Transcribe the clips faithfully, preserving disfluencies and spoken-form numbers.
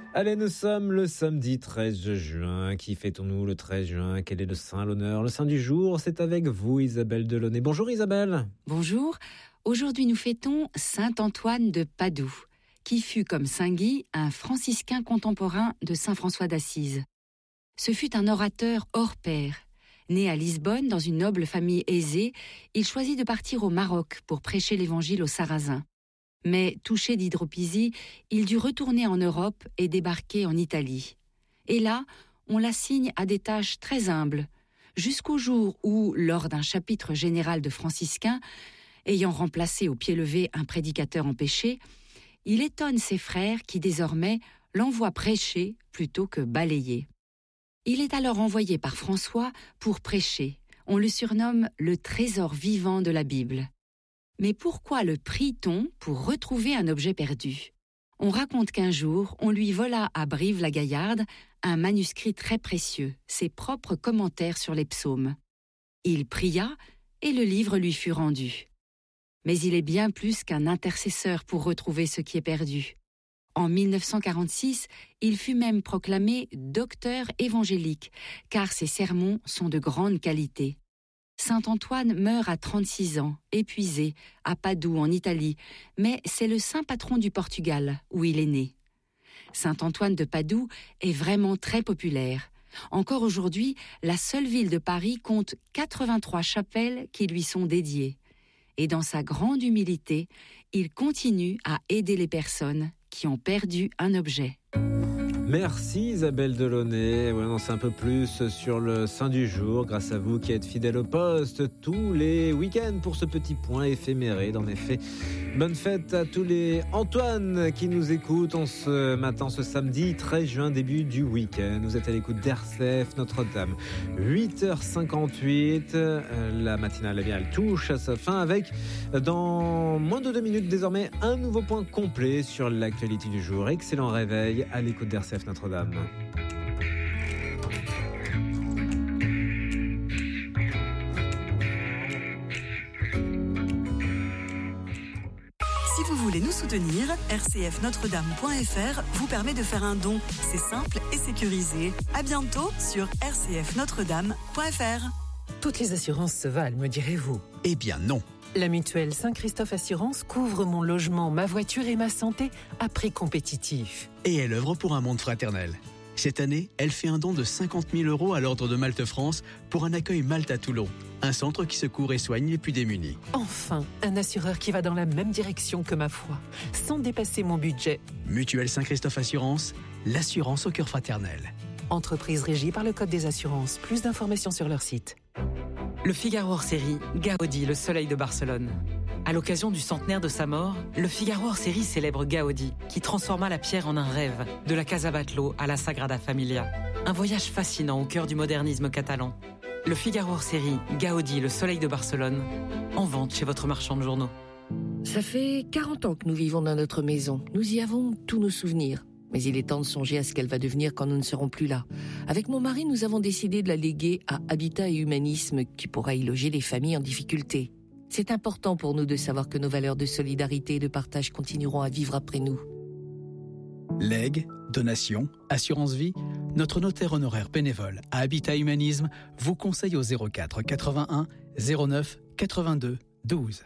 Allez, nous sommes le samedi treize juin. Qui fêtons-nous le treize juin? Quel est le saint, l'honneur, le saint du jour? C'est avec vous, Isabelle Delaunay. Bonjour Isabelle. Bonjour. Aujourd'hui, nous fêtons saint Antoine de Padoue, qui fut, comme saint Guy, un franciscain contemporain de saint François d'Assise. Ce fut un orateur hors pair. Né à Lisbonne, dans une noble famille aisée, il choisit de partir au Maroc pour prêcher l'évangile aux Sarrasins. Mais, touché d'hydropisie, il dut retourner en Europe et débarquer en Italie. Et là, on l'assigne à des tâches très humbles, jusqu'au jour où, lors d'un chapitre général de franciscains, ayant remplacé au pied levé un prédicateur empêché, il étonne ses frères qui, désormais, l'envoient prêcher plutôt que balayer. Il est alors envoyé par François pour prêcher. On le surnomme le trésor vivant de la Bible. Mais pourquoi le prie-t-on pour retrouver un objet perdu? On raconte qu'un jour, on lui vola à Brive-la-Gaillarde un manuscrit très précieux, ses propres commentaires sur les psaumes. Il pria et le livre lui fut rendu. Mais il est bien plus qu'un intercesseur pour retrouver ce qui est perdu. En mille neuf cent quarante-six, il fut même proclamé docteur évangélique, car ses sermons sont de grande qualité. Saint Antoine meurt à trente-six ans, épuisé, à Padoue en Italie, mais c'est le saint patron du Portugal, où il est né. Saint Antoine de Padoue est vraiment très populaire. Encore aujourd'hui, la seule ville de Paris compte quatre-vingt-trois chapelles qui lui sont dédiées. Et dans sa grande humilité, il continue à aider les personnes qui ont perdu un objet. Merci Isabelle Delaunay. Ouais, on en sait un peu plus sur le saint du jour grâce à vous qui êtes fidèle au poste tous les week-ends pour ce petit point éphéméride. En effet, bonne fête à tous les Antoine qui nous écoutent en ce matin, ce samedi treize juin, début du week-end. Vous êtes à l'écoute d'R C F Notre-Dame. huit heures cinquante-huit, la matinale, eh bien, elle touche à sa fin avec, dans moins de deux minutes désormais, un nouveau point complet sur l'actualité du jour. Excellent réveil à l'écoute d'R C F Notre-Dame. Si vous voulez nous soutenir, r c f notre dame point f r vous permet de faire un don. C'est simple et sécurisé. À bientôt sur r c f notre dame point f r. Toutes les assurances se valent, me direz-vous? Eh bien non. La mutuelle Saint-Christophe Assurance couvre mon logement, ma voiture et ma santé à prix compétitif. Et elle œuvre pour un monde fraternel. Cette année, elle fait un don de cinquante mille euros à l'Ordre de Malte France pour un accueil Malte à Toulon, un centre qui secourt et soigne les plus démunis. Enfin, un assureur qui va dans la même direction que ma foi, sans dépasser mon budget. Mutuelle Saint-Christophe Assurance, l'assurance au cœur fraternel. Entreprise régie par le Code des assurances. Plus d'informations sur leur site. Le Figaro hors série, Gaudi, le soleil de Barcelone. À l'occasion du centenaire de sa mort, le Figaro hors série célèbre Gaudi, qui transforma la pierre en un rêve, de la Casa Batlló à la Sagrada Familia. Un voyage fascinant au cœur du modernisme catalan. Le Figaro hors série, Gaudi, le soleil de Barcelone, en vente chez votre marchand de journaux. Ça fait quarante ans que nous vivons dans notre maison. Nous y avons tous nos souvenirs. Mais il est temps de songer à ce qu'elle va devenir quand nous ne serons plus là. Avec mon mari, nous avons décidé de la léguer à Habitat et Humanisme, qui pourra y loger les familles en difficulté. C'est important pour nous de savoir que nos valeurs de solidarité et de partage continueront à vivre après nous. Legs, donations, assurance vie, notre notaire honoraire bénévole à Habitat Humanisme vous conseille au zéro quatre quatre-vingt-un zéro neuf quatre-vingt-deux douze.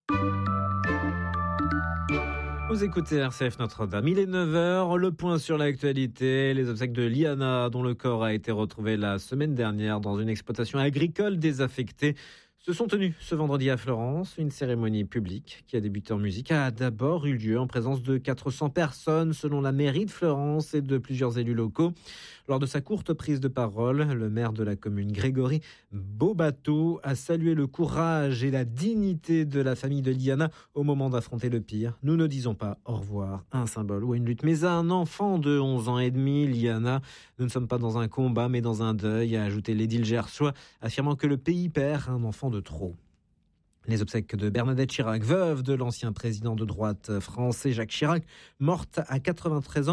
Vous écoutez R C F Notre-Dame, il est neuf heures, le point sur l'actualité, les obsèques de Liana, dont le corps a été retrouvé la semaine dernière dans une exploitation agricole désaffectée, se sont tenues ce vendredi à Florence. Une cérémonie publique qui a débuté en musique a d'abord eu lieu en présence de quatre cents personnes selon la mairie de Florence et de plusieurs élus locaux. Lors de sa courte prise de parole, le maire de la commune, Grégory Beaubateau, a salué le courage et la dignité de la famille de Liana au moment d'affronter le pire. Nous ne disons pas au revoir à un symbole ou à une lutte, mais à un enfant de onze ans et demi, Liana. Nous ne sommes pas dans un combat, mais dans un deuil, a ajouté l'édile gersois, affirmant que le pays perd un enfant de trop. Les obsèques de Bernadette Chirac, veuve de l'ancien président de droite français Jacques Chirac, morte à quatre-vingt-treize ans,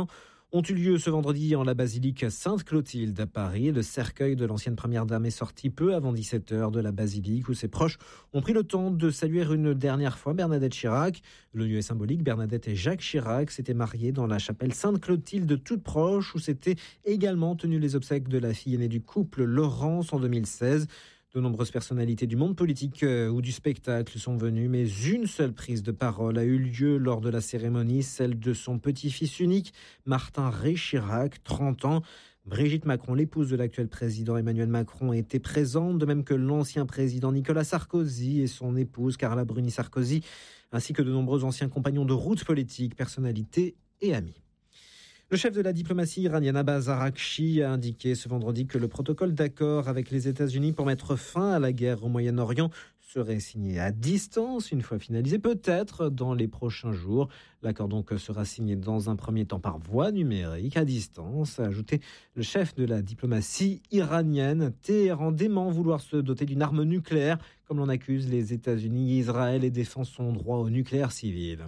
ont eu lieu ce vendredi en la basilique Sainte-Clotilde à Paris. Le cercueil de l'ancienne première dame est sorti peu avant dix-sept heures de la basilique où ses proches ont pris le temps de saluer une dernière fois Bernadette Chirac. Le lieu est symbolique. Bernadette et Jacques Chirac s'étaient mariés dans la chapelle Sainte-Clotilde toute proche où s'étaient également tenues les obsèques de la fille aînée du couple, Laurence, en deux mille seize. De nombreuses personnalités du monde politique euh, ou du spectacle sont venues, mais une seule prise de parole a eu lieu lors de la cérémonie, celle de son petit-fils unique, Martin Ré Chirac, trente ans. Brigitte Macron, l'épouse de l'actuel président Emmanuel Macron, était présente, de même que l'ancien président Nicolas Sarkozy et son épouse Carla Bruni Sarkozy, ainsi que de nombreux anciens compagnons de route politique, personnalités et amis. Le chef de la diplomatie iranienne Abbas Araghchi a indiqué ce vendredi que le protocole d'accord avec les États-Unis pour mettre fin à la guerre au Moyen-Orient serait signé à distance, une fois finalisé, peut-être dans les prochains jours. L'accord donc sera signé dans un premier temps par voie numérique, à distance, a ajouté le chef de la diplomatie iranienne. Téhéran dément vouloir se doter d'une arme nucléaire, comme l'on accuse les États-Unis. Israël et défend son droit au nucléaire civil.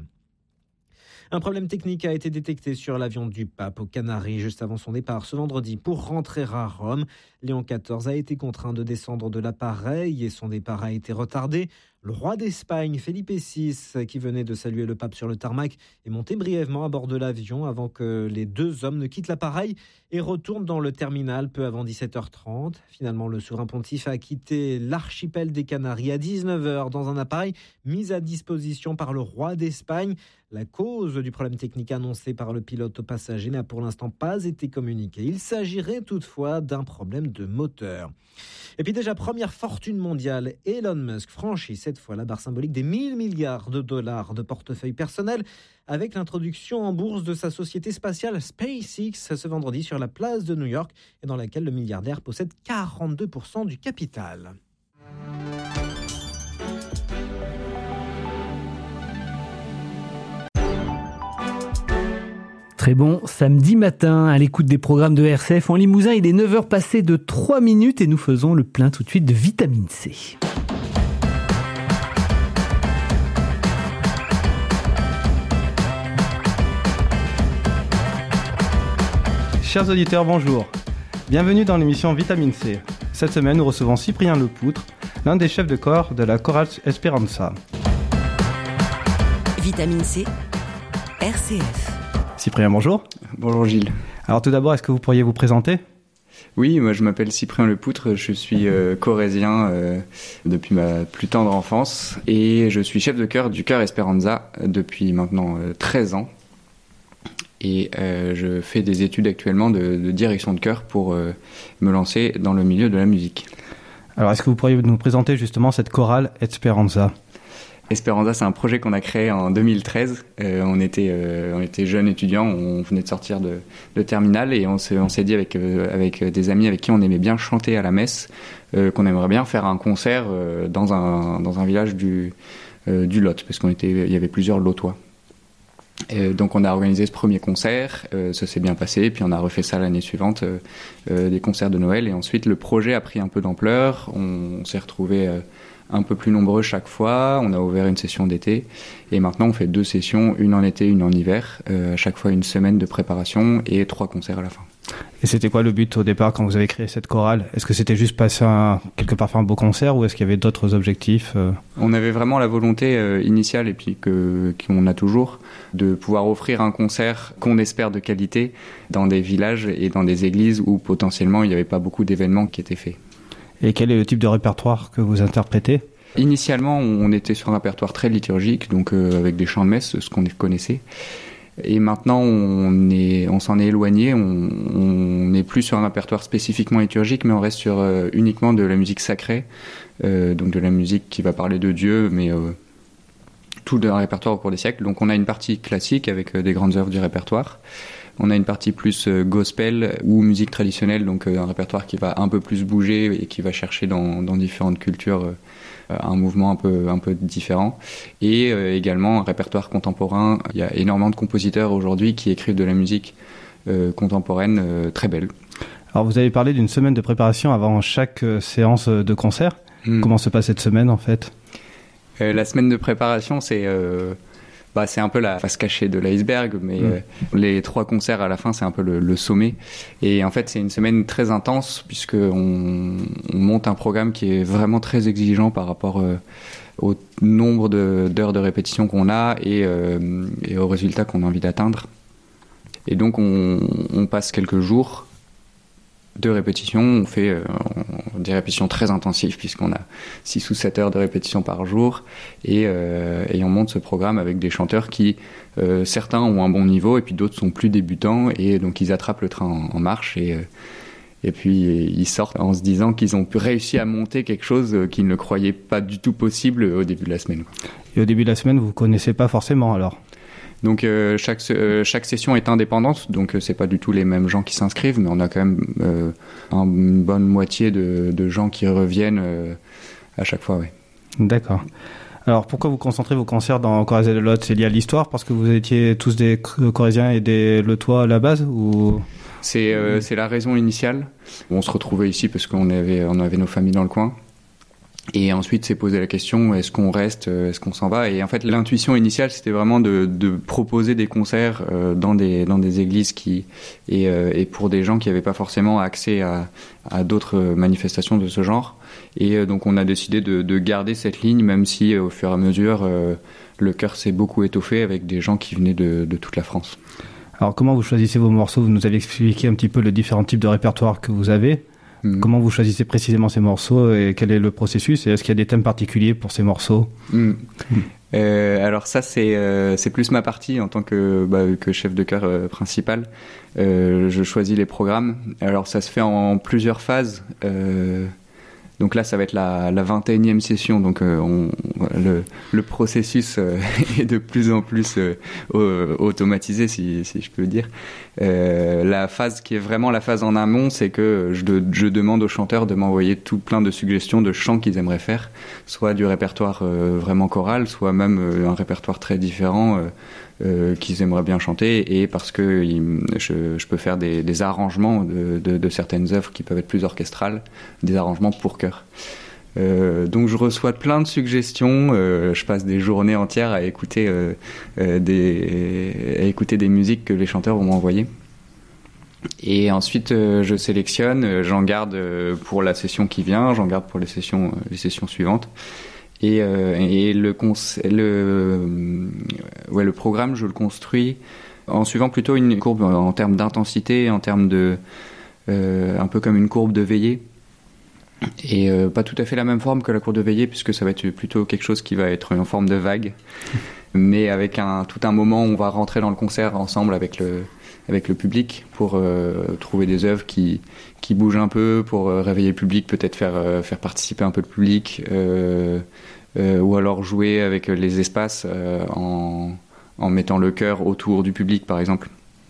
Un problème technique a été détecté sur l'avion du pape aux Canaries juste avant son départ ce vendredi pour rentrer à Rome. Léon quatorze a été contraint de descendre de l'appareil et son départ a été retardé. Le roi d'Espagne, Felipe six, qui venait de saluer le pape sur le tarmac, est monté brièvement à bord de l'avion avant que les deux hommes ne quittent l'appareil et retournent dans le terminal peu avant dix-sept heures trente. Finalement, le souverain pontife a quitté l'archipel des Canaries à dix-neuf heures dans un appareil mis à disposition par le roi d'Espagne. La cause du problème technique annoncé par le pilote aux passagers n'a pour l'instant pas été communiquée. Il s'agirait toutefois d'un problème de moteur. Et puis déjà, première fortune mondiale, Elon Musk franchit cette fois la barre symbolique des mille milliards de dollars de portefeuille personnel avec l'introduction en bourse de sa société spatiale SpaceX ce vendredi sur la place de New York et dans laquelle le milliardaire possède quarante-deux pour cent du capital. Très bon samedi matin à l'écoute des programmes de R C F en Limousin. Il est neuf heures passées de trois minutes et nous faisons le plein tout de suite de vitamine C. Chers auditeurs, bonjour. Bienvenue dans l'émission Vitamine C. Cette semaine, nous recevons Cyprien Lepoutre, l'un des chefs de chœur de la chorale Esperanza. Vitamine C, R C F. Cyprien, bonjour. Bonjour Gilles. Alors tout d'abord, est-ce que vous pourriez vous présenter ? Oui, moi je m'appelle Cyprien Lepoutre, je suis euh, corrézien euh, depuis ma plus tendre enfance et je suis chef de chœur du chœur Esperanza depuis maintenant euh, treize ans. Et euh, je fais des études actuellement de, de direction de chœur pour euh, me lancer dans le milieu de la musique. Alors est-ce que vous pourriez nous présenter justement cette chorale Esperanza ? Esperanza, c'est un projet qu'on a créé en deux mille treize. Euh, on était, euh, on était jeunes étudiants, on venait de sortir de, de terminale et on s'est, on s'est dit avec, euh, avec des amis avec qui on aimait bien chanter à la messe, euh, qu'on aimerait bien faire un concert euh, dans un, dans un village du, euh, du Lot, parce qu'on était, il y avait plusieurs Lotois. Et donc on a organisé ce premier concert, euh, ça s'est bien passé, puis on a refait ça l'année suivante, euh, euh, des concerts de Noël, et ensuite le projet a pris un peu d'ampleur, on, on s'est retrouvés euh, un peu plus nombreux chaque fois, on a ouvert une session d'été, et maintenant on fait deux sessions, une en été, une en hiver, euh, à chaque fois une semaine de préparation et trois concerts à la fin. Et c'était quoi le but au départ quand vous avez créé cette chorale ? Est-ce que c'était juste passer un, quelque part faire un beau concert ou est-ce qu'il y avait d'autres objectifs ? On avait vraiment la volonté euh, initiale et puis que, qu'on a toujours de pouvoir offrir un concert qu'on espère de qualité dans des villages et dans des églises où potentiellement il n'y avait pas beaucoup d'événements qui étaient faits. Et quel est le type de répertoire que vous interprétez ? Initialement, on était sur un répertoire très liturgique, donc euh, avec des chants de messe, ce qu'on connaissait. Et maintenant, on, est, on s'en est éloigné, on n'est plus sur un répertoire spécifiquement liturgique, mais on reste sur euh, uniquement de la musique sacrée, euh, donc de la musique qui va parler de Dieu, mais euh, tout d'un répertoire au cours des siècles. Donc on a une partie classique avec euh, des grandes œuvres du répertoire. On a une partie plus euh, gospel ou musique traditionnelle, donc euh, un répertoire qui va un peu plus bouger et qui va chercher dans, dans différentes cultures euh, un mouvement un peu, un peu différent. Et euh, également un répertoire contemporain. Il y a énormément de compositeurs aujourd'hui qui écrivent de la musique euh, contemporaine euh, très belle. Alors vous avez parlé d'une semaine de préparation avant chaque euh, séance de concert. Mmh. Comment se passe cette semaine en fait ? euh, La semaine de préparation, c'est... Euh, Bah, c'est un peu la face cachée de l'iceberg, mais mmh. euh, les trois concerts à la fin, c'est un peu le, le sommet. Et en fait, c'est une semaine très intense, puisqu'on on monte un programme qui est vraiment très exigeant par rapport euh, au nombre de, d'heures de répétition qu'on a et, euh, et aux résultats qu'on a envie d'atteindre. Et donc, on, on passe quelques jours de répétition. On fait euh, des répétitions très intensives, puisqu'on a six ou sept heures de répétition par jour. Et, euh, et on monte ce programme avec des chanteurs qui, euh, certains ont un bon niveau, et puis d'autres sont plus débutants. Et donc, ils attrapent le train en, en marche. Et, euh, et puis, ils sortent en se disant qu'ils ont réussi à monter quelque chose qu'ils ne croyaient pas du tout possible au début de la semaine. Et au début de la semaine, vous ne connaissez pas forcément, alors ? Donc euh, chaque euh, chaque session est indépendante, donc euh, c'est pas du tout les mêmes gens qui s'inscrivent, mais on a quand même euh, un, une bonne moitié de, de gens qui reviennent euh, à chaque fois, oui. D'accord. Alors pourquoi vous concentrez vos concerts dans Corrèze et le Lot ? C'est lié à l'histoire, parce que vous étiez tous des Corréziens et des Lotois à la base, ou c'est euh, c'est la raison initiale. On se retrouvait ici parce qu'on avait on avait nos familles dans le coin. Et ensuite, c'est poser la question, est-ce qu'on reste, est-ce qu'on s'en va ? Et en fait, l'intuition initiale, c'était vraiment de, de proposer des concerts euh, dans des dans des églises qui et, euh, et pour des gens qui n'avaient pas forcément accès à, à d'autres manifestations de ce genre. Et euh, donc, on a décidé de, de garder cette ligne, même si euh, au fur et à mesure, euh, le chœur s'est beaucoup étoffé avec des gens qui venaient de, de toute la France. Alors, comment vous choisissez vos morceaux ? Vous nous avez expliqué un petit peu les différents types de répertoire que vous avez. Mmh. Comment vous choisissez précisément ces morceaux et quel est le processus ? Et est-ce qu'il y a des thèmes particuliers pour ces morceaux ? mmh. Mmh. Euh, Alors ça, c'est, euh, c'est plus ma partie en tant que, bah, que chef de chœur euh, principal. Euh, je choisis les programmes. Alors ça se fait en plusieurs phases. Euh, donc là, ça va être la, la vingt et unième session. Donc euh, on, le, le processus euh, est de plus en plus euh, automatisé, si, si je peux dire. Euh, la phase qui est vraiment la phase en amont, c'est que je, de, je demande aux chanteurs de m'envoyer tout plein de suggestions de chants qu'ils aimeraient faire, soit du répertoire euh, vraiment choral, soit même euh, un répertoire très différent euh, euh, qu'ils aimeraient bien chanter, et parce que il, je, je peux faire des, des arrangements de, de, de certaines œuvres qui peuvent être plus orchestrales, des arrangements pour chœur. Euh, donc je reçois plein de suggestions, euh, je passe des journées entières à écouter, euh, euh, des, à écouter des musiques que les chanteurs vont m'envoyer. Et ensuite euh, je sélectionne, euh, j'en garde euh, pour la session qui vient, j'en garde pour les sessions, euh, les sessions suivantes. Et, euh, et le, cons- le, euh, ouais, le programme, je le construis en suivant plutôt une courbe en termes d'intensité, en termes de... Euh, un peu comme une courbe de veillée. Et euh, pas tout à fait la même forme que la courbe de veillée, puisque ça va être plutôt quelque chose qui va être en forme de vague, mais avec un, tout un moment où on va rentrer dans le concert ensemble avec le, avec le public pour euh, trouver des œuvres qui, qui bougent un peu, pour euh, réveiller le public, peut-être faire, euh, faire participer un peu le public, euh, euh, ou alors jouer avec les espaces euh, en, en mettant le chœur autour du public, par exemple.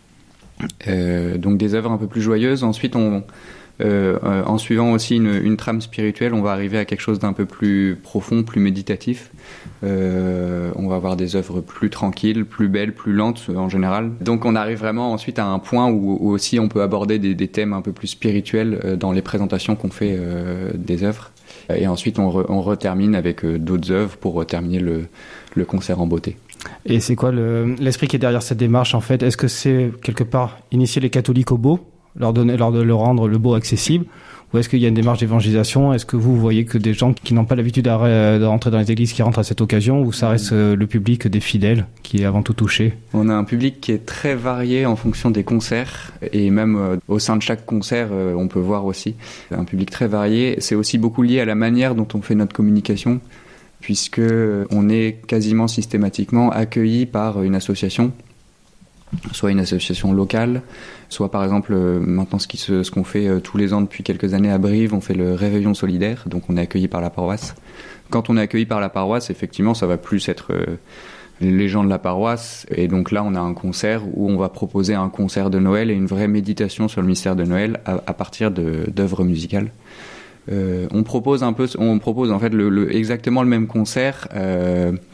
Euh, donc des œuvres un peu plus joyeuses. Ensuite, on... Euh, euh, en suivant aussi une, une trame spirituelle, on va arriver à quelque chose d'un peu plus profond, plus méditatif. Euh, on va avoir des œuvres plus tranquilles, plus belles, plus lentes en général. Donc on arrive vraiment ensuite à un point où, où aussi on peut aborder des, des thèmes un peu plus spirituels euh, dans les présentations qu'on fait euh, des œuvres. Et ensuite on, re, on retermine avec euh, d'autres œuvres pour terminer le, le concert en beauté. Et c'est quoi le, l'esprit qui est derrière cette démarche en fait ? Est-ce que c'est quelque part initier les catholiques au beau ? Leur donner, leur de leur rendre le beau accessible, ou est-ce qu'il y a une démarche d'évangélisation ? Est-ce que vous voyez que des gens qui n'ont pas l'habitude de rentrer dans les églises qui rentrent à cette occasion, ou ça reste le public des fidèles qui est avant tout touché ? On a un public qui est très varié en fonction des concerts, et même euh, au sein de chaque concert, euh, on peut voir aussi un public très varié. C'est aussi beaucoup lié à la manière dont on fait notre communication, puisque on est quasiment systématiquement accueilli par une association, soit une association locale, soit par exemple euh, maintenant ce, qui se, ce qu'on fait euh, tous les ans depuis quelques années à Brive, on fait le Réveillon solidaire, donc on est accueilli par la paroisse. Quand on est accueilli par la paroisse, effectivement ça va plus être euh, les gens de la paroisse, et donc là on a un concert où on va proposer un concert de Noël et une vraie méditation sur le mystère de Noël à, à partir de, d'œuvres musicales. Euh, on propose un peu, on propose en fait le, le, exactement le même concert euh,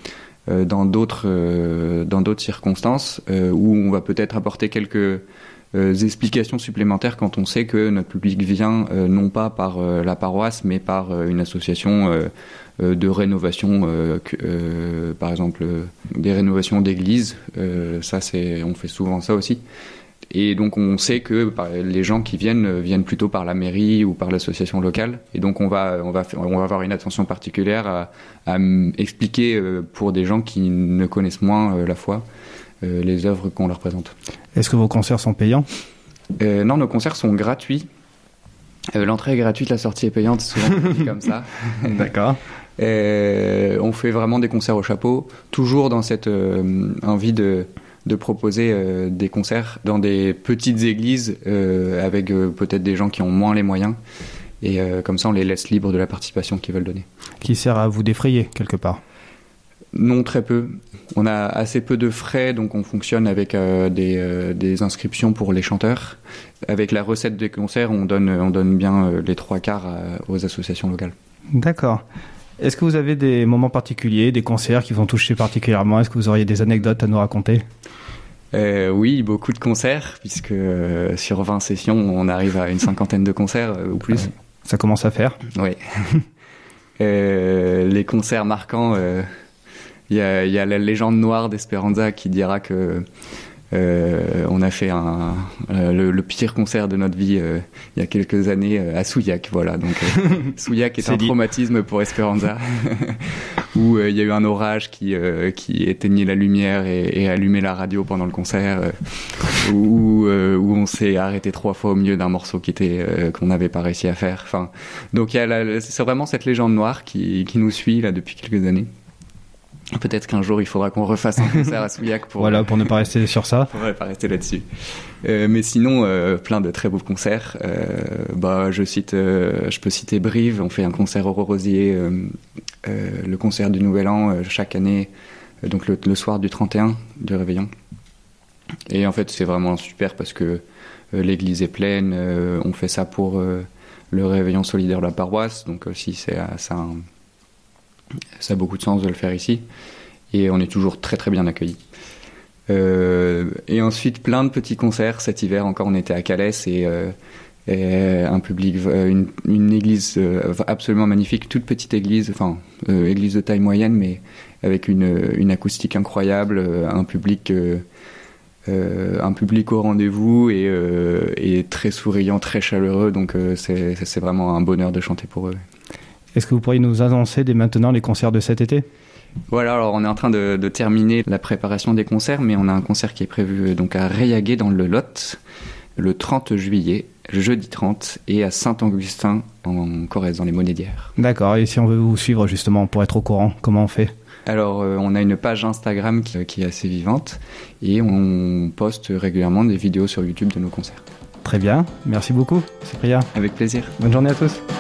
euh, dans d'autres euh, dans d'autres circonstances euh, où on va peut-être apporter quelques euh, explications supplémentaires quand on sait que notre public vient euh, non pas par euh, la paroisse mais par euh, une association euh, euh, de rénovation, euh, que, euh, par exemple euh, des rénovations d'églises. Euh, ça c'est on fait souvent ça aussi. Et donc on sait que les gens qui viennent viennent plutôt par la mairie ou par l'association locale. Et donc on va on va on va avoir une attention particulière à, à expliquer pour des gens qui ne connaissent moins la foi les œuvres qu'on leur présente. Est-ce que vos concerts sont payants ? euh, Non, nos concerts sont gratuits. Euh, l'entrée est gratuite, la sortie est payante, souvent comme ça. D'accord. Euh, on fait vraiment des concerts au chapeau, toujours dans cette euh, envie de de proposer euh, des concerts dans des petites églises euh, avec euh, peut-être des gens qui ont moins les moyens. Et euh, comme ça, on les laisse libres de la participation qu'ils veulent donner. Qui sert à vous défrayer, quelque part ? Non, très peu. On a assez peu de frais, donc on fonctionne avec euh, des, euh, des inscriptions pour les chanteurs. Avec la recette des concerts, on donne, on donne bien euh, les trois quarts à, aux associations locales. D'accord. Est-ce que vous avez des moments particuliers, des concerts qui vous ont touché particulièrement ? Est-ce que vous auriez des anecdotes à nous raconter ? euh, Oui, beaucoup de concerts, puisque euh, sur vingt sessions, on arrive à une cinquantaine de concerts euh, ou plus. Ça commence à faire. Oui. euh, les concerts marquants, il euh, y, a, y a la légende noire d'Esperanza qui dira que Euh, on a fait un, euh, le, le pire concert de notre vie euh, il y a quelques années euh, à Souillac, voilà. Donc euh, Souillac est, est un dit. traumatisme pour Esperanza, où euh, il y a eu un orage qui euh, qui éteignit la lumière et, et allumait la radio pendant le concert, euh, où euh, où on s'est arrêté trois fois au milieu d'un morceau qui était euh, qu'on n'avait pas réussi à faire. Enfin, donc il y a la, c'est vraiment cette légende noire qui qui nous suit là depuis quelques années. Peut-être qu'un jour il faudra qu'on refasse un concert à Souillac pour voilà pour ne pas rester sur ça. Pour ne pas rester là-dessus. Euh, mais sinon, euh, plein de très beaux concerts. Euh, bah, je cite, euh, je peux citer Brive. On fait un concert au Rosier, euh, euh, le concert du Nouvel An euh, chaque année, euh, donc le, le soir du trente et un du Réveillon. Et en fait, c'est vraiment super parce que euh, l'église est pleine. Euh, on fait ça pour euh, le Réveillon solidaire de la paroisse, donc aussi c'est ça. Un, Ça a beaucoup de sens de le faire ici. Et on est toujours très très bien accueillis. Euh, et ensuite, plein de petits concerts. Cet hiver encore, on était à Calais et, euh, et un public, une, une église absolument magnifique, toute petite église, enfin, euh, église de taille moyenne, mais avec une, une acoustique incroyable, un public, euh, euh, un public au rendez-vous et, euh, et très souriant, très chaleureux. Donc euh, c'est, c'est vraiment un bonheur de chanter pour eux. Est-ce que vous pourriez nous annoncer dès maintenant les concerts de cet été ? Voilà, alors on est en train de, de terminer la préparation des concerts, mais on a un concert qui est prévu donc à Reillaguet dans le Lot, le trente juillet, jeudi trente, et à Saint-Augustin en Corrèze, dans les Monédières. D'accord, et si on veut vous suivre justement pour être au courant, comment on fait ? Alors euh, on a une page Instagram qui, qui est assez vivante, et on poste régulièrement des vidéos sur YouTube de nos concerts. Très bien, merci beaucoup Cyprien. Avec plaisir. Bonne journée à tous.